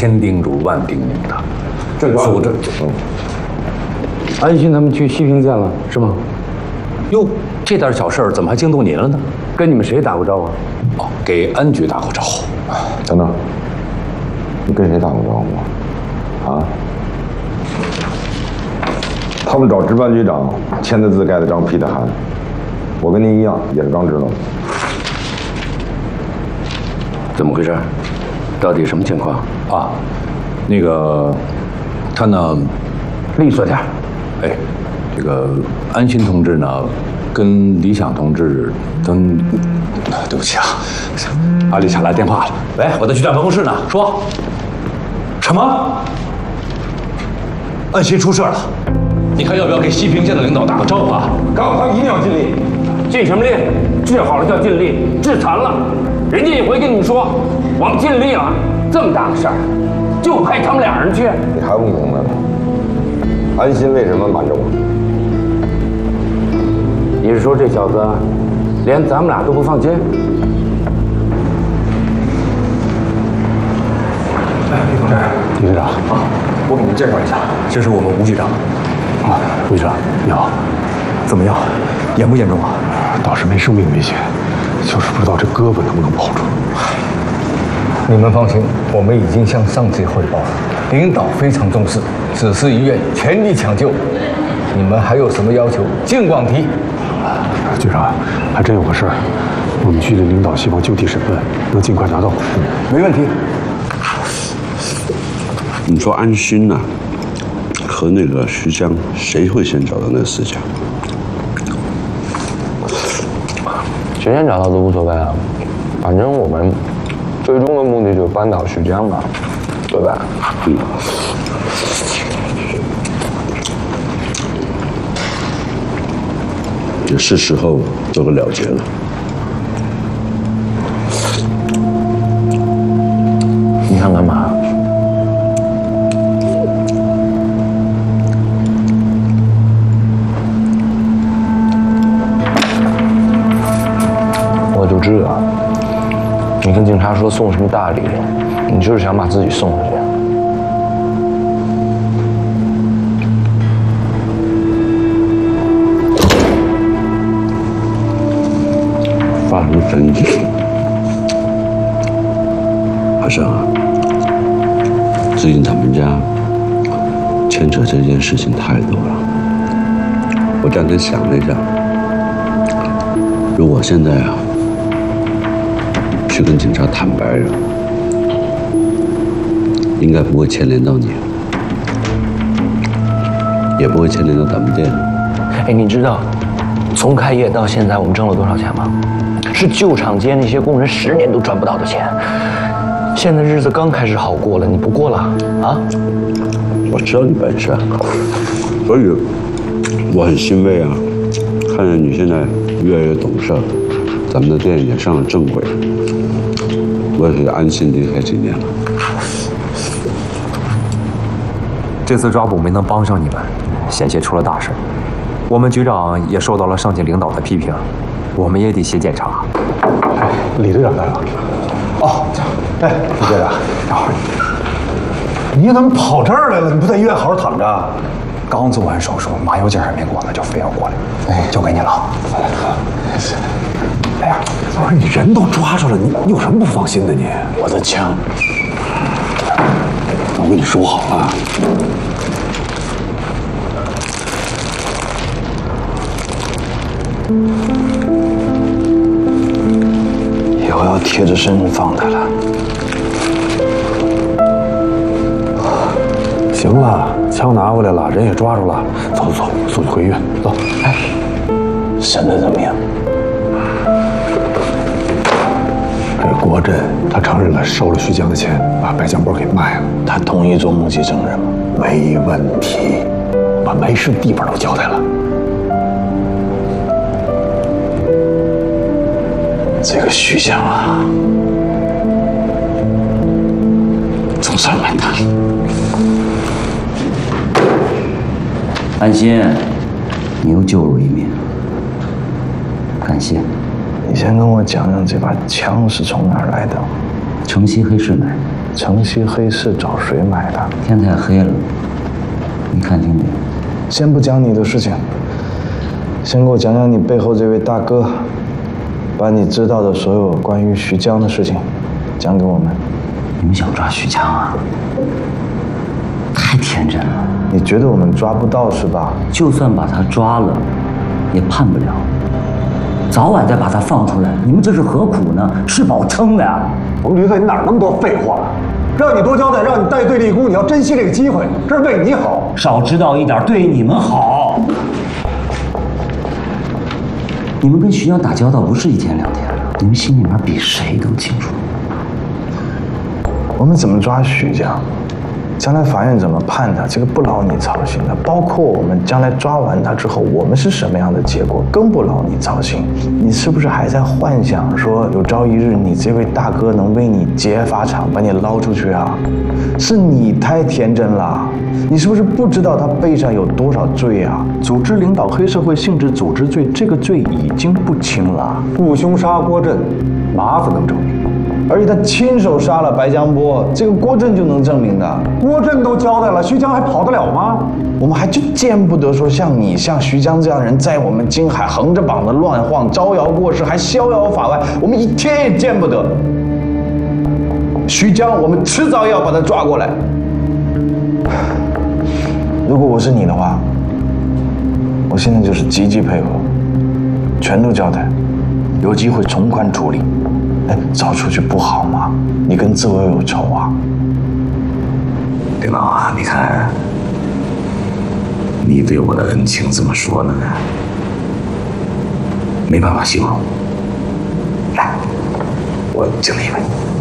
千叮嘱万叮咛的。 这个组织， 安心他们去西平县了，是吗？ 哟，这点小事儿怎么还惊动您了呢？ 跟你们谁打过招呼？ 哦，给安局打过招呼。 等等，你跟谁打过招呼啊？他们找值班局长签的字盖的章批的函，我跟您一样也是刚知道的。 怎么回事？到底什么情况啊？那个，他呢， 利索点。 哎，这个安心同志呢，跟李想同志跟，对不起啊，阿丽想来电话了。喂，我在局长办公室呢，说，什么？安心出事了，你看要不要给西平县的领导打个招呼啊？ 告诉他们一定要尽力。 尽什么力？治好了叫尽力，治残了，人家也会跟你说，我们尽力了。这么大的事儿，就派他们俩人去。 你还不明白吗？安心为什么瞒着我？ 你是说这小子连咱们俩都不放心？ 哎，李同志， 李队长啊，我给您介绍一下，这是我们吴局长。 啊，吴局长你好。 怎么样？严不严重啊？ 倒是没生命危险，就是不知道这胳膊能不能保住。 你们放心，我们已经向上级汇报了，领导非常重视，指示医院全力抢救。你们还有什么要求，尽管提。 局长，还真有个事儿，我们局里领导希望就地审问，能尽快达到。 没问题。 你说安心呐、和那个徐江，谁会先找到那4家？ 谁先找到都无所谓啊，反正我们最终的目的就是扳倒徐江嘛，对吧？ 嗯。也是时候做个了结了。 你想干嘛？我就知道，你跟警察说送什么大礼，你就是想把自己送回去。 发什么神经？好像啊，最近他们家牵扯这件事情太多了。我这两天想了一下，如果现在啊去跟警察坦白了，应该不会牵连到你，也不会牵连到咱们店。 哎，你知道从开业到现在我们挣了多少钱吗？是旧厂街那些工人10年都赚不到的钱。现在日子刚开始好过了，你不过了啊？ 我知道你本事，所以我很欣慰啊，看见你现在越来越懂事，咱们的店也上了正轨，我也是安心离开几年了。 这次抓捕没能帮上你们，险些出了大事。我们局长也受到了上级领导的批评，我们也得写检查。 哎，李队长来了。 哦，哎，李队长，等会儿，你怎么跑这儿来了？你不在医院好好躺着？ 刚做完手术，麻药劲还没过呢，就非要过来。哎，交给你了。 哎呀，不是你人都抓着了，你有什么不放心的你？ 我的枪，我跟你说好了。 以后要贴着身份放他了。 行了，枪拿回来了，人也抓住了，走走走，送你回医院，走。 哎，审得怎么样？ 这国振他承认了收了徐江的钱，把白奖包给卖了。 他同意做目击证人吗？ 没问题，把埋尸地方都交代了。 这个徐江啊，总算完蛋了。 安心，你又救了我一命，感谢。 你先跟我讲讲这把枪是从哪儿来的？ 城西黑市买， 城西黑市找谁买的？ 天太黑了，你看清没？ 先不讲你的事情，先给我讲讲你背后这位大哥，把你知道的所有关于徐江的事情讲给我们。 你们想抓徐江啊？太天真了！ 你觉得我们抓不到是吧？ 就算把他抓了，也判不了。早晚再把他放出来，你们这是何苦呢？吃饱撑的呀！ 冯驴子，你哪那么多废话？让你多交代，让你带队立功，你要珍惜这个机会，这是为你好。 少知道一点，对你们好。你们跟徐江打交道不是一天两天了，你们心里面比谁都清楚。 我们怎么抓徐江？将来法院怎么判他，这个不劳你操心的。包括我们将来抓完他之后，我们是什么样的结果，更不劳你操心。你是不是还在幻想说，有朝一日你这位大哥能为你劫法场，把你捞出去啊？是你太天真了。你是不是不知道他背上有多少罪啊？组织领导黑社会性质组织罪，这个罪已经不轻了。 雇凶杀郭震，麻子能证明。 而且他亲手杀了白江波，这个郭震就能证明的。 郭震都交代了，徐江还跑得了吗？ 我们还就见不得说像你、像徐江这样人在我们京海横着膀子乱晃，招摇过市，还逍遥法外，我们一天也见不得。徐江，我们迟早要把他抓过来。如果我是你的话，我现在就是积极配合，全都交代，有机会从宽处理。哎，早出去不好吗？你跟自我有仇啊？ 领导啊，你看，你对我的恩情怎么说呢？没办法形容。来，我敬你一杯。